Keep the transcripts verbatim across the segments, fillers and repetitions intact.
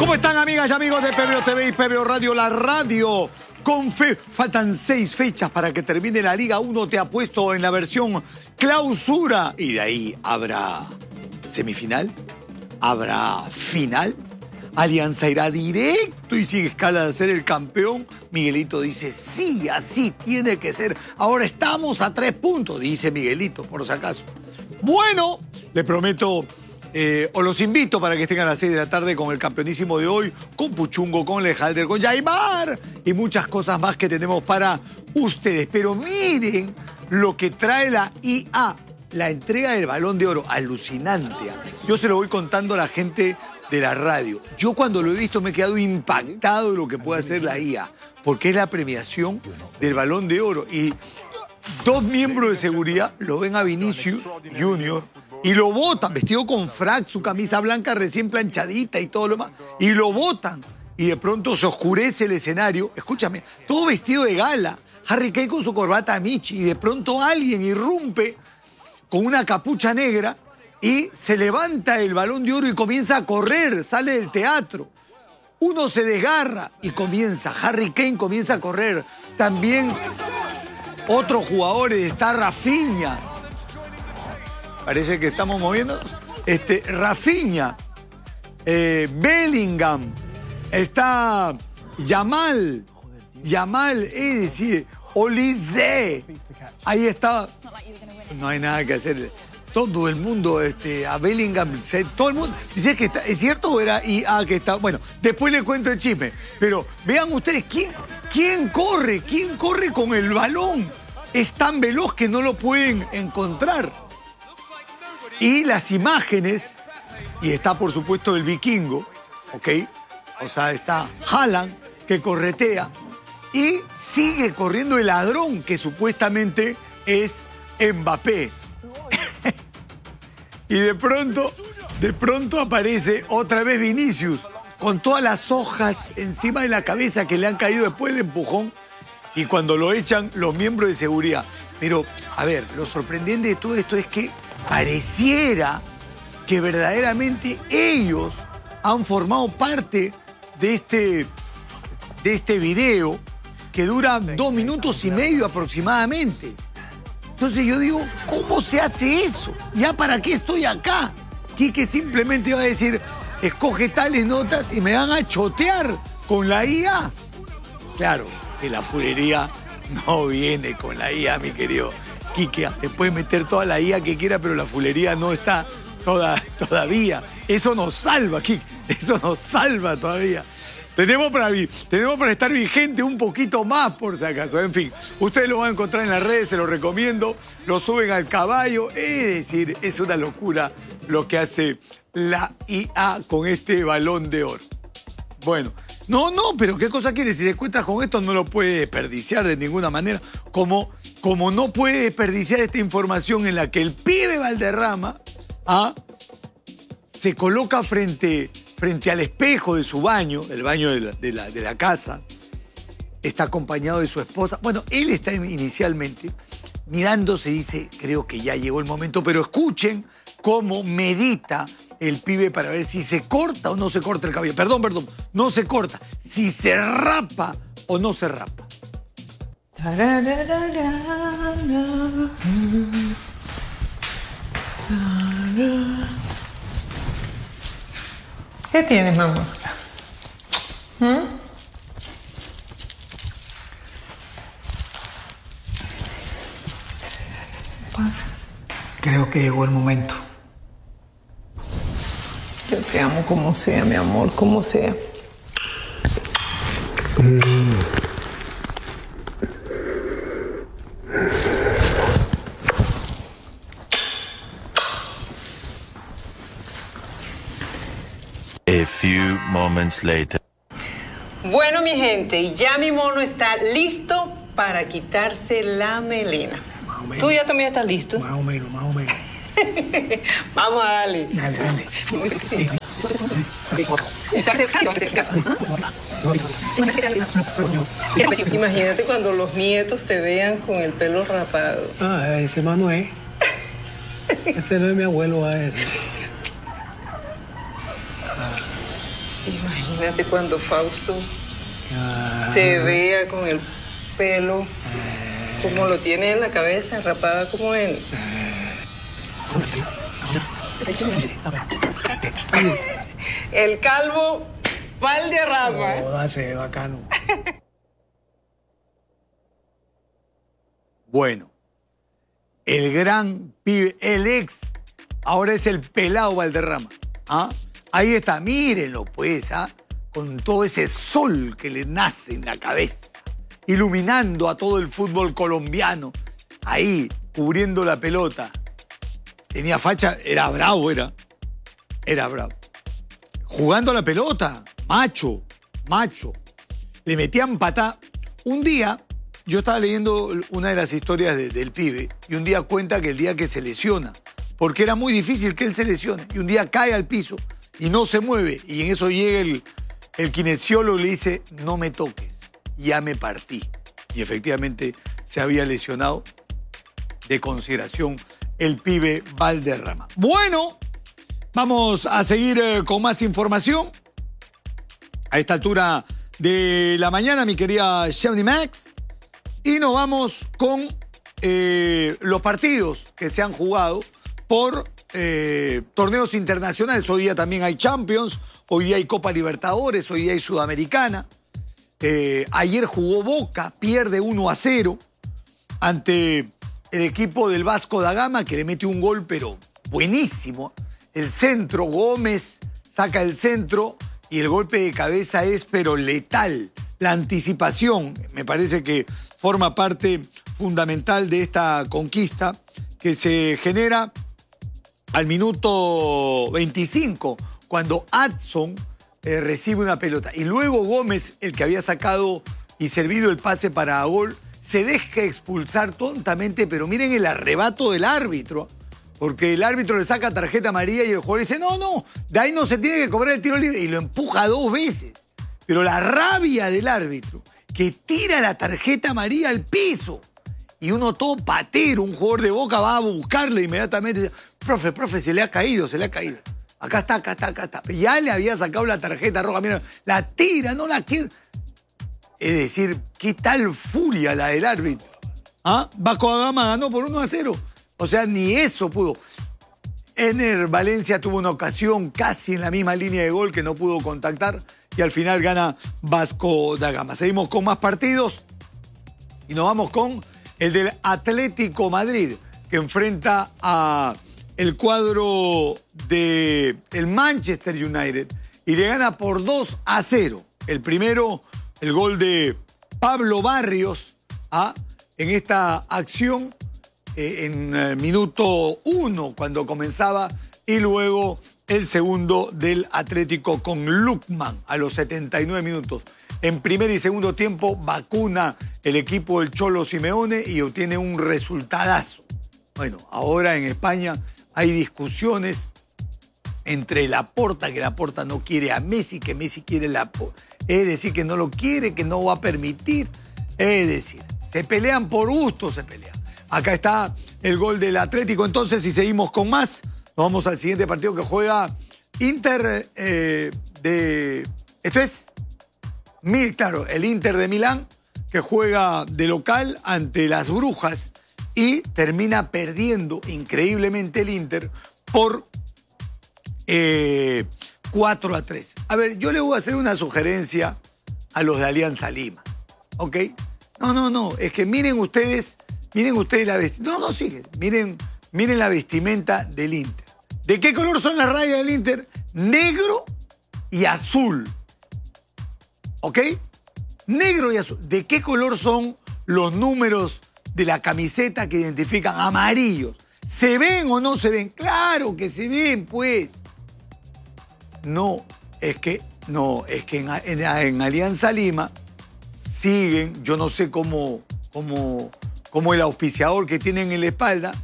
¿Cómo están, amigas y amigos de P B O T V y P B O Radio? La radio con fe. Faltan seis fechas para que termine la Liga uno. Te apuesto en la versión clausura. Y de ahí habrá semifinal, habrá final. Alianza irá directo y sin escala de ser el campeón. Miguelito dice, sí, así tiene que ser. Ahora estamos a tres puntos, dice Miguelito, por si acaso. Bueno, le prometo... Eh, o los invito para que estén a las seis de la tarde con el campeonísimo de hoy, con Puchungo, con Lejalder, con Yaimar y muchas cosas más que tenemos para ustedes. Pero miren lo que trae la I A, la entrega del Balón de Oro, alucinante. Yo se lo voy contando a la gente de la radio. Yo cuando lo he visto me he quedado impactado de lo que puede hacer la I A, porque es la premiación del Balón de Oro. Y dos miembros de seguridad lo ven a Vinicius Junior y lo botan, vestido con frac, su camisa blanca recién planchadita y todo lo demás, y lo botan. Y de pronto se oscurece el escenario. Escúchame, todo vestido de gala. Harry Kane con su corbata Michi, y de pronto alguien irrumpe con una capucha negra y se levanta el Balón de Oro y comienza a correr, sale del teatro. Uno se desgarra y comienza, Harry Kane comienza a correr. También otros jugadores, está Rafinha. Parece que estamos moviéndonos. Este, Rafinha, eh, Bellingham, está Yamal, Yamal, es decir, Olise. Ahí está. No hay nada que hacer. Todo el mundo, este, a Bellingham, todo el mundo. Dice que está, ¿es cierto o era I A que está? Bueno, después le cuento el chisme. Pero vean ustedes, ¿quién, quién corre? ¿Quién corre con el balón? Es tan veloz que no lo pueden encontrar. Y las imágenes, y está por supuesto el vikingo, ¿ok? O sea, está Haaland que corretea y sigue corriendo el ladrón que supuestamente es Mbappé. Y de pronto, de pronto aparece otra vez Vinicius con todas las hojas encima de la cabeza que le han caído después del empujón y cuando lo echan los miembros de seguridad. Pero, a ver, lo sorprendente de todo esto es que pareciera que verdaderamente ellos han formado parte de este, de este video que dura dos minutos y medio aproximadamente. Entonces yo digo, ¿cómo se hace eso? ¿Ya para qué estoy acá? Quique simplemente va a decir, escoge tales notas y me van a chotear con la I A. Claro, que la fulería no viene con la I A, mi querido Quique. Le puede meter toda la I A que quiera, pero la fulería no está toda, todavía. Eso nos salva, Quique. Eso nos salva todavía. Tenemos para, tenemos para estar vigente un poquito más, por si acaso. En fin, ustedes lo van a encontrar en las redes, se lo recomiendo. Lo suben al caballo. Es decir, es una locura lo que hace la I A con este Balón de Oro. Bueno, no, no, pero ¿qué cosa quiere? Si te encuentras con esto, no lo puede desperdiciar de ninguna manera. Como, como no puede desperdiciar esta información en la que el pibe Valderrama ¿ah? se coloca frente... frente al espejo de su baño, el baño de la, de, la, de la casa, está acompañado de su esposa. Bueno, él está inicialmente mirándose y dice, creo que ya llegó el momento, pero escuchen cómo medita el pibe para ver si se corta o no se corta el cabello. Perdón, perdón, no se corta, si se rapa o no se rapa. ¿Qué tienes, mamá? ¿Mm? ¿Qué pasa? Creo que llegó el momento. Yo te amo como sea, mi amor, como sea. Mm. A few moments later. Bueno, mi gente, ya mi mono está listo para quitarse la melena. ¿Tú ya también estás listo? Más o menos, más o menos. Vamos a darle. Dale, dale. Imagínate cuando los nietos te vean con el pelo rapado. Ah, ese Manuel. Ese no es mi abuelo, a ese. Imagínate cuando Fausto Ah, te vea con el pelo como lo tiene en la cabeza, rapada como en... El calvo Valderrama. Jódase, bacano. Bueno, el gran pibe, el ex, ahora es el pelado Valderrama. ¿Ah? Ahí está, mírenlo pues, ¿ah? Con todo ese sol que le nace en la cabeza, iluminando a todo el fútbol colombiano, ahí, cubriendo la pelota. Tenía facha, era bravo, era. Era bravo. Jugando a la pelota, macho, macho. Le metían patá. Un día, yo estaba leyendo una de las historias de, del pibe, y un día cuenta que el día que se lesiona, porque era muy difícil que él se lesione, y un día cae al piso y no se mueve, y en eso llega el, el kinesiólogo y le dice, no me toques, ya me partí. Y efectivamente se había lesionado de consideración el pibe Valderrama. Bueno, vamos a seguir eh, con más información. A esta altura de la mañana, mi querida Shawnee Max. Y nos vamos con eh, los partidos que se han jugado por eh, torneos internacionales. Hoy día también hay Champions, hoy día hay Copa Libertadores, hoy día hay Sudamericana. Eh, ayer jugó Boca, pierde uno a cero ante el equipo del Vasco da Gama, que le mete un gol, pero buenísimo. El centro, Gómez saca el centro y el golpe de cabeza es, pero letal. La anticipación, me parece que forma parte fundamental de esta conquista que se genera al minuto veinticinco, cuando Adson eh, recibe una pelota. Y luego Gómez, el que había sacado y servido el pase para gol, se deja expulsar tontamente, pero miren el arrebato del árbitro, porque el árbitro le saca tarjeta amarilla y el jugador dice, no, no, de ahí no se tiene que cobrar el tiro libre, y lo empuja dos veces. Pero la rabia del árbitro, que tira la tarjeta amarilla al piso, y uno todo patero, un jugador de Boca va a buscarle inmediatamente, profe, profe, se le ha caído, se le ha caído. Acá está, acá está, acá está. Ya le había sacado la tarjeta roja, mira, la tira, no la quiere. Es decir, ¿qué tal furia la del árbitro? ¿Ah? Vasco da Gama ganó por uno a cero. O sea, ni eso pudo. Ener Valencia tuvo una ocasión casi en la misma línea de gol que no pudo contactar y al final gana Vasco da Gama. Seguimos con más partidos y nos vamos con el del Atlético Madrid, que enfrenta a el cuadro del Manchester United y le gana por dos a cero. El primero, el gol de Pablo Barrios, ¿ah? En esta acción, eh, en el minuto uno, cuando comenzaba, y luego el segundo del Atlético con Lukman a los setenta y nueve minutos. En primer y segundo tiempo vacuna el equipo del Cholo Simeone y obtiene un resultadazo. Bueno, ahora en España hay discusiones entre Laporta, que Laporta no quiere a Messi, que Messi quiere la... Es decir, que no lo quiere, que no va a permitir. Es decir, se pelean por gusto, se pelean. Acá está el gol del Atlético. Entonces, si seguimos con más, nos vamos al siguiente partido que juega Inter eh, de... Esto es, claro, el Inter de Milán, que juega de local ante las Brujas y termina perdiendo increíblemente el Inter por eh, cuatro a tres. A ver, yo le voy a hacer una sugerencia a los de Alianza Lima, ¿ok? No, no, no, es que miren ustedes, miren ustedes la vestimenta. No, no, sigue, miren, miren la vestimenta del Inter. ¿De qué color son las rayas del Inter? Negro y azul, ¿ok? Negro y azul. ¿De qué color son los números de la camiseta que identifican? Amarillos. ¿Se ven o no se ven? Claro que se ven, pues. No, es que, no, es que en, en, en Alianza Lima siguen, yo no sé cómo, cómo, cómo el auspiciador que tienen en la espalda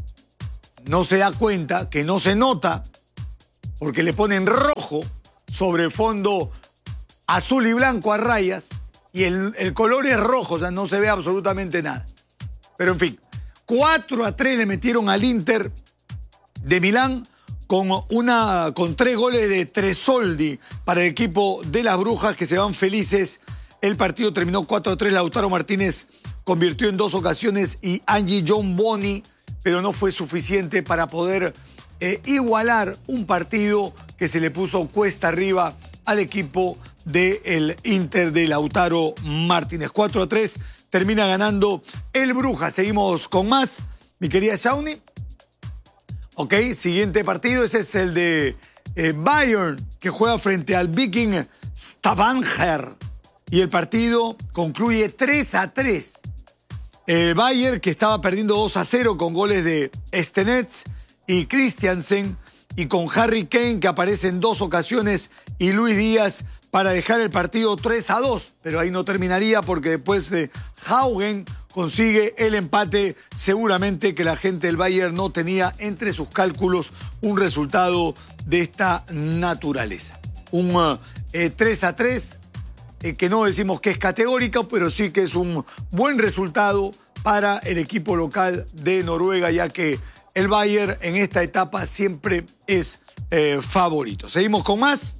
no se da cuenta, que no se nota, porque le ponen rojo sobre el fondo azul y blanco a rayas, y el, el color es rojo, o sea, no se ve absolutamente nada. Pero en fin, cuatro a tres le metieron al Inter de Milán con, una, con tres goles de Tresoldi para el equipo de las Brujas, que se van felices. El partido terminó cuatro a tres. Lautaro Martínez convirtió en dos ocasiones y Angie John Boni, pero no fue suficiente para poder eh, igualar un partido que se le puso cuesta arriba al equipo del Inter de Lautaro Martínez. cuatro a tres termina ganando el Brujas. Seguimos con más, mi querida Shawnee. Ok, siguiente partido, ese es el de eh, Bayern, que juega frente al Viking Stavanger. Y el partido concluye tres a tres. El Bayern, que estaba perdiendo dos a cero con goles de Stenets y Christiansen, y con Harry Kane, que aparece en dos ocasiones, y Luis Díaz, para dejar el partido tres a dos. Pero ahí no terminaría, porque después de Haugen consigue el empate. Seguramente que la gente del Bayern no tenía entre sus cálculos un resultado de esta naturaleza. Un uh, eh, tres a tres, eh, que no decimos que es categórico, pero sí que es un buen resultado para el equipo local de Noruega, ya que el Bayern en esta etapa siempre es eh, favorito. Seguimos con más.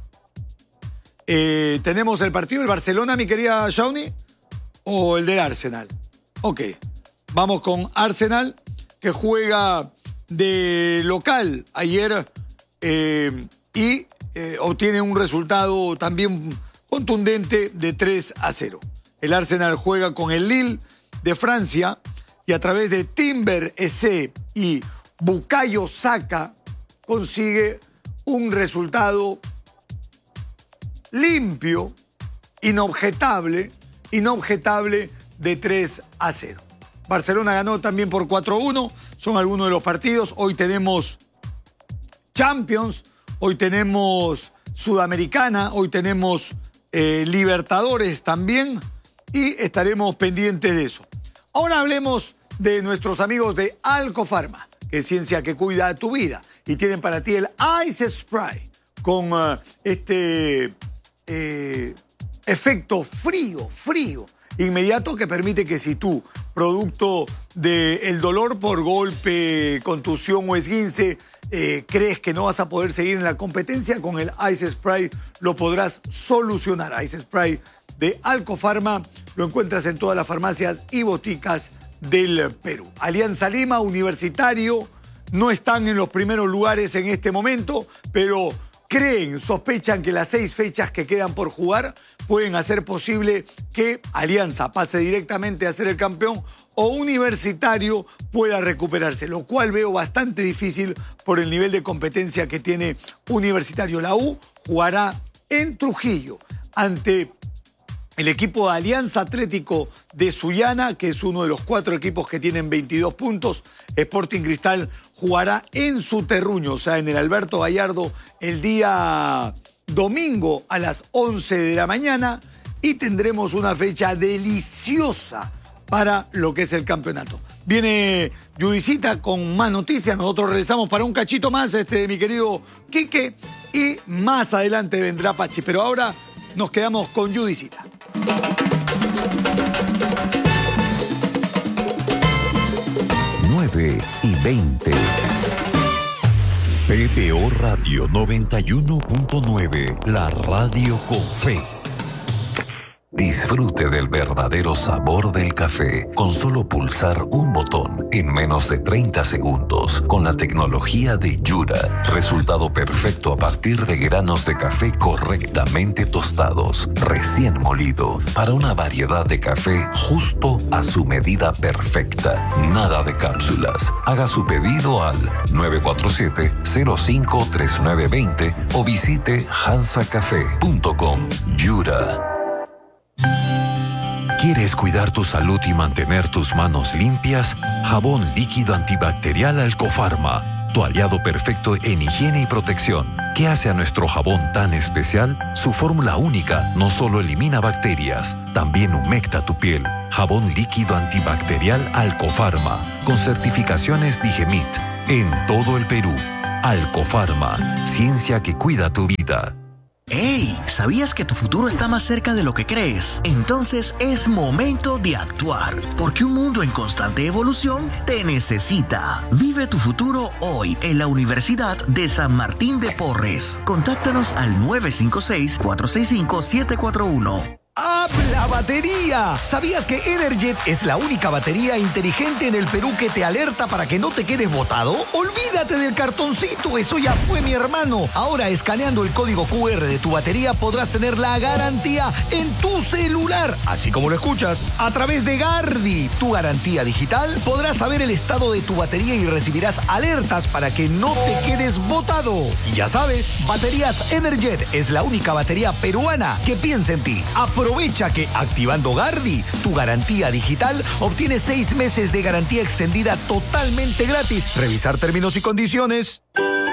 Eh, tenemos el partido del Barcelona, mi querida Shawnee, o el del Arsenal. Ok, vamos con Arsenal, que juega de local ayer eh, y eh, obtiene un resultado también contundente de tres a cero. El Arsenal juega con el Lille de Francia y a través de Timber Ese y Bukayo Saka consigue un resultado limpio, inobjetable, inobjetable de tres a cero. Barcelona ganó también por cuatro a uno, son algunos de los partidos. Hoy tenemos Champions, hoy tenemos Sudamericana, hoy tenemos eh, Libertadores también, y estaremos pendientes de eso. Ahora hablemos de nuestros amigos de Alcofarma, que es ciencia que cuida tu vida, y tienen para ti el Ice Spray con uh, este eh, efecto frío, frío, inmediato, que permite que si tú, producto del dolor por golpe, contusión o esguince, eh, crees que no vas a poder seguir en la competencia, con el Ice Spray lo podrás solucionar. Ice Spray de Alcofarma lo encuentras en todas las farmacias y boticas del Perú. Alianza Lima, Universitario, no están en los primeros lugares en este momento, pero creen, sospechan que las seis fechas que quedan por jugar pueden hacer posible que Alianza pase directamente a ser el campeón o Universitario pueda recuperarse, lo cual veo bastante difícil por el nivel de competencia que tiene Universitario. La U jugará en Trujillo ante el equipo de Alianza Atlético de Sullana, que es uno de los cuatro equipos que tienen veintidós puntos. Sporting Cristal jugará en su terruño, o sea, en el Alberto Gallardo, el día domingo a las once de la mañana, y tendremos una fecha deliciosa para lo que es el campeonato. Viene Judicita con más noticias. Nosotros regresamos para un cachito más, este, mi querido Quique, y más adelante vendrá Pachi. Pero ahora nos quedamos con Judicita. nueve y veinte. P P O Radio noventa y uno punto nueve, la radio con fe. Disfrute del verdadero sabor del café con solo pulsar un botón en menos de treinta segundos con la tecnología de Yura. Resultado perfecto a partir de granos de café correctamente tostados, recién molido, para una variedad de café justo a su medida perfecta. Nada de cápsulas. Haga su pedido al nueve cuatro siete, cero cinco tres nueve dos cero o visite hansa café punto com. Yura. ¿Quieres cuidar tu salud y mantener tus manos limpias? Jabón líquido antibacterial Alcofarma, tu aliado perfecto en higiene y protección. ¿Qué hace a nuestro jabón tan especial? Su fórmula única no solo elimina bacterias, también humecta tu piel. Jabón líquido antibacterial Alcofarma, con certificaciones Digemit, en todo el Perú. Alcofarma, ciencia que cuida tu vida. ¡Ey! ¿Sabías que tu futuro está más cerca de lo que crees? Entonces es momento de actuar, porque un mundo en constante evolución te necesita. Vive tu futuro hoy en la Universidad de San Martín de Porres. Contáctanos al nueve cinco seis, cuatro seis cinco, siete cuatro uno. ¡Habla batería! ¿Sabías que Energet es la única batería inteligente en el Perú que te alerta para que no te quedes botado? Olvídate del cartoncito, eso ya fue, mi hermano. Ahora, escaneando el código cu erre de tu batería, podrás tener la garantía en tu celular. Así como lo escuchas, a través de Gardi, tu garantía digital, podrás saber el estado de tu batería y recibirás alertas para que no te quedes botado. Y ya sabes, Baterías Energet es la única batería peruana que piensa en ti. Aprovecha que activando Gardi, tu garantía digital, obtienes seis meses de garantía extendida totalmente gratis. Revisar términos y condiciones.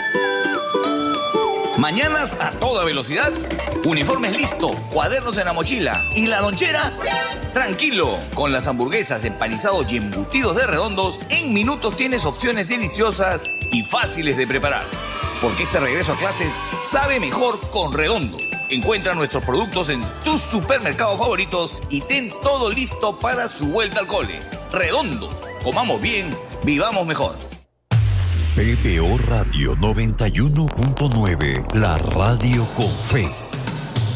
Mañanas a toda velocidad, uniformes listo, cuadernos en la mochila y la lonchera. Tranquilo, con las hamburguesas, empanizados y embutidos de Redondos, en minutos tienes opciones deliciosas y fáciles de preparar. Porque este regreso a clases sabe mejor con Redondos. Encuentra nuestros productos en tus supermercados favoritos y ten todo listo para su vuelta al cole. Redondos, comamos bien, vivamos mejor. P B O Radio noventa y uno punto nueve, la radio con fe.